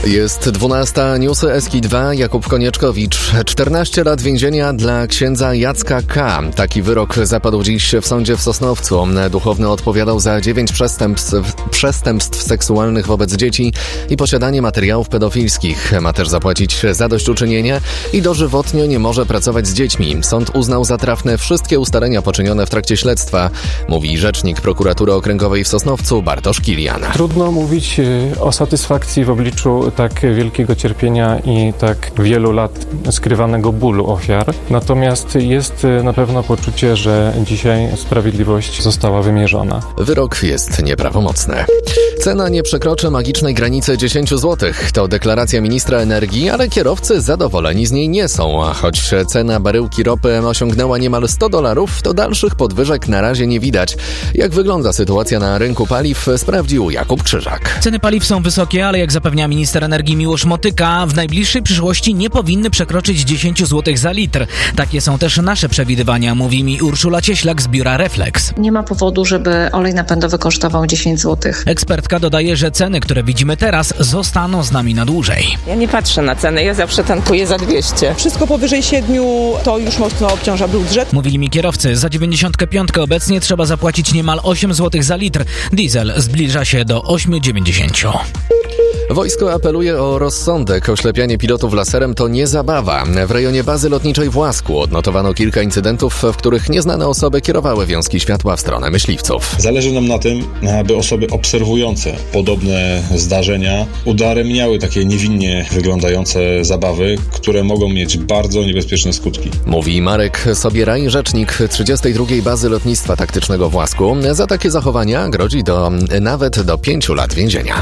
Jest 12, newsy SK2, Jakub Konieczkowicz. 14 lat więzienia dla księdza Jacka K. Taki wyrok zapadł dziś w sądzie w Sosnowcu. Duchowny odpowiadał za 9 przestępstw seksualnych wobec dzieci i posiadanie materiałów pedofilskich. Ma też zapłacić zadośćuczynienie i dożywotnio nie może pracować z dziećmi. Sąd uznał za trafne wszystkie ustalenia poczynione w trakcie śledztwa, mówi rzecznik prokuratury okręgowej w Sosnowcu Bartosz Kilian. Trudno mówić o satysfakcji w obliczu tak wielkiego cierpienia i tak wielu lat skrywanego bólu ofiar. Natomiast jest na pewno poczucie, że dzisiaj sprawiedliwość została wymierzona. Wyrok jest nieprawomocny. Cena nie przekroczy magicznej granicy 10 zł. To deklaracja ministra energii, ale kierowcy zadowoleni z niej nie są. A choć cena baryłki ropy osiągnęła niemal $100, to dalszych podwyżek na razie nie widać. Jak wygląda sytuacja na rynku paliw, sprawdził Jakub Krzyżak. Ceny paliw są wysokie, ale jak zapewnia minister energii Miłosz Motyka, w najbliższej przyszłości nie powinny przekroczyć 10 zł za litr. Takie są też nasze przewidywania, mówi mi Urszula Cieślak z biura Reflex. Nie ma powodu, żeby olej napędowy kosztował 10 zł. Ekspertka dodaje, że ceny, które widzimy teraz, zostaną z nami na dłużej. Ja nie patrzę na ceny, ja zawsze tankuję za 200. Wszystko powyżej 7 to już mocno obciąża budżet. Mówili mi kierowcy, za 95 obecnie trzeba zapłacić niemal 8 zł za litr. Diesel zbliża się do 8,90. Wojsko apeluje o rozsądek. Oślepianie pilotów laserem to nie zabawa. W rejonie bazy lotniczej w Łasku odnotowano kilka incydentów, w których nieznane osoby kierowały wiązki światła w stronę myśliwców. Zależy nam na tym, aby osoby obserwujące podobne zdarzenia udaremniały takie niewinnie wyglądające zabawy, które mogą mieć bardzo niebezpieczne skutki. Mówi Marek Sobieraj, rzecznik 32. Bazy Lotnictwa Taktycznego w Łasku. Za takie zachowania grozi nawet do 5 lat więzienia.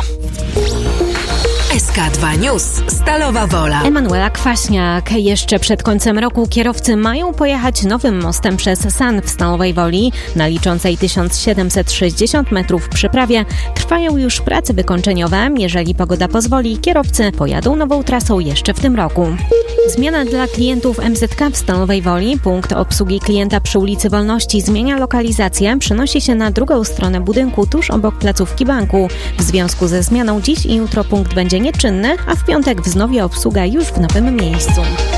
SK2 News. Stalowa Wola. Emanuela Kwaśniak. Jeszcze przed końcem roku kierowcy mają pojechać nowym mostem przez San w Stalowej Woli. Na liczącej 1760 metrów przeprawie trwają już prace wykończeniowe. Jeżeli pogoda pozwoli, kierowcy pojadą nową trasą jeszcze w tym roku. Zmiana dla klientów MZK w Stalowej Woli. Punkt obsługi klienta przy ulicy Wolności zmienia lokalizację. Przenosi się na drugą stronę budynku tuż obok placówki banku. W związku ze zmianą dziś i jutro punkt będzie nieczynny, a w piątek wznowi obsługa już w nowym miejscu.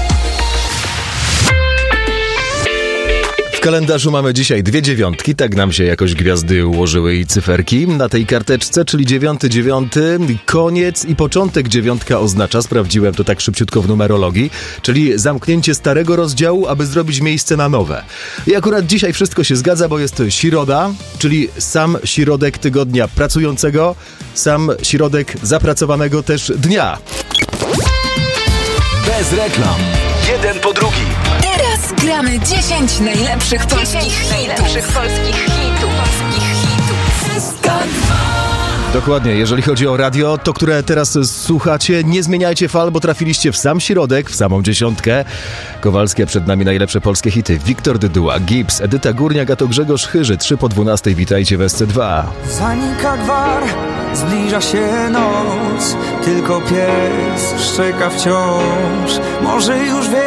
W kalendarzu mamy dzisiaj 2 dziewiątki, tak nam się jakoś gwiazdy ułożyły i cyferki. Na tej karteczce, czyli 9/9, koniec i początek dziewiątka oznacza, sprawdziłem to tak szybciutko w numerologii, czyli zamknięcie starego rozdziału, aby zrobić miejsce na nowe. I akurat dzisiaj wszystko się zgadza, bo jest środa, czyli sam środek tygodnia pracującego, sam środek zapracowanego też dnia. Bez reklam. Jeden po drugim. Teraz gramy 10 najlepszych polskich hitów. Dokładnie, jeżeli chodzi o radio, to które teraz słuchacie, nie zmieniajcie fal, bo trafiliście w sam środek, w samą dziesiątkę. Kowalskie, przed nami najlepsze polskie hity. Wiktor Dyduła, Gibbs, Edyta Górniak, a to Grzegorz Chyży. 3:12, witajcie w SC2. Zanika gwar, zbliża się noc, tylko pies szczeka wciąż. Może już wie.